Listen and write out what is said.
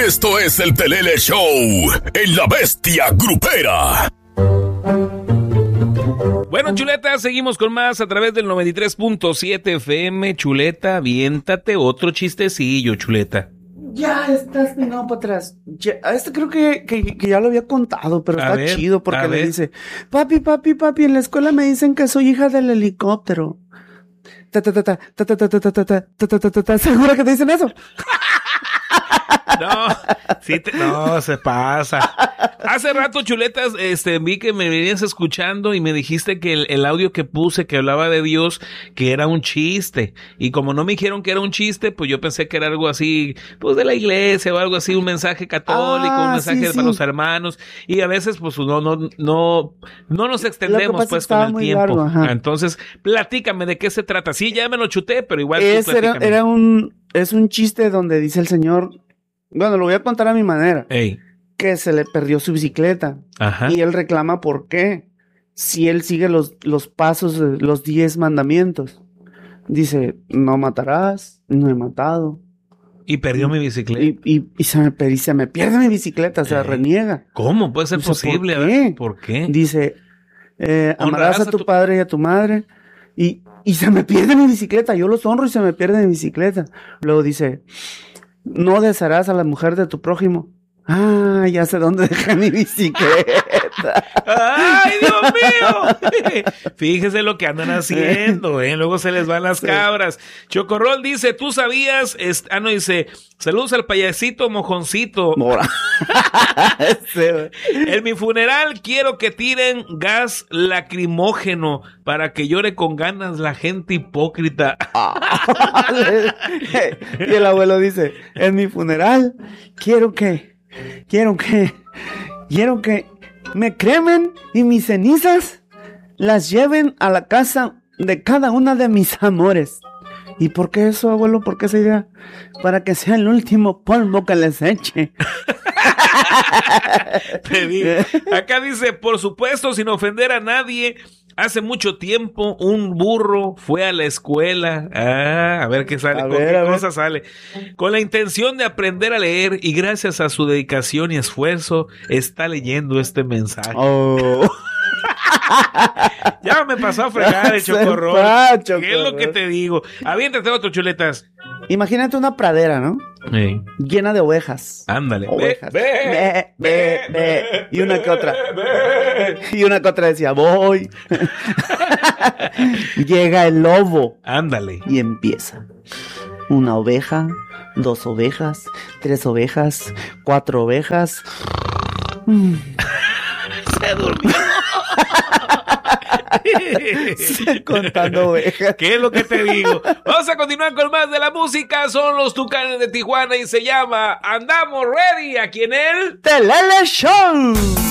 Esto es el Telele Show en La Bestia Grupera. Bueno, Chuleta, seguimos con más a través del 93.7 FM. Chuleta, aviéntate otro chistecillo, Chuleta. Ya estás, no, para atrás. Creo que ya lo había contado, pero está chido porque le dice, papi, en la escuela me dicen que soy hija del helicóptero. ¿Segura que te dicen eso? No, se pasa. Hace rato, Chuletas, vi que me venías escuchando y me dijiste que el audio que puse que hablaba de Dios, que era un chiste. Y como no me dijeron que era un chiste, pues yo pensé que era algo así, pues de la iglesia o algo así, un mensaje católico, un mensaje para los hermanos. Y a veces, pues no nos extendemos pues con el tiempo. Largo, entonces, platícame de qué se trata. Sí, ya me lo chuté, pero igual tú platícame. Es un chiste donde dice el señor, bueno, lo voy a contar a mi manera. Ey. Que se le perdió su bicicleta. Ajá. Y él reclama por qué. Si él sigue los pasos de los 10 mandamientos. Dice, no matarás, no he matado. Y perdió mi bicicleta. Y se me pierde mi bicicleta, se reniega. ¿Cómo puede ser posible? ¿Por qué? ¿Por qué? Dice, amarás a tu padre y a tu madre. Y se me pierde mi bicicleta. Yo los honro y se me pierde mi bicicleta. Luego dice, no desearás a la mujer de tu prójimo. Ya sé dónde dejé mi bicicleta. ¡Ay, Dios mío! Fíjese lo que andan haciendo, Luego se les van las cabras. Chocorrol dice, ¿tú sabías? Dice, saludos al payasito mojoncito. En mi funeral quiero que tiren gas lacrimógeno para que llore con ganas la gente hipócrita. Y el abuelo dice, en mi funeral quiero que me cremen y mis cenizas las lleven a la casa de cada una de mis amores. ¿Y por qué eso, abuelo? ¿Por qué esa idea? Para que sea el último polvo que les eche. Te digo. Acá dice, por supuesto, sin ofender a nadie, hace mucho tiempo un burro fue a la escuela. A ver qué sale, qué cosa sale. Con la intención de aprender a leer y gracias a su dedicación y esfuerzo está leyendo este mensaje. Ya me pasó a fregar el Chocorrol. ¿Qué es lo que te digo? Aviéntate otro, Chuletas. Imagínate una pradera, ¿no? Sí. Llena de ovejas. Ándale. Ovejas. Y una que otra. Y una que otra decía, voy. Llega el lobo. Ándale. Y empieza. Una oveja, 2 ovejas, 3 ovejas, 4 ovejas. Se durmió. Contando ovejas. ¿Qué es lo que te digo? Vamos a continuar con más de la música. Son los Tucanes de Tijuana y se llama Andamos Ready aquí en el Telele Show.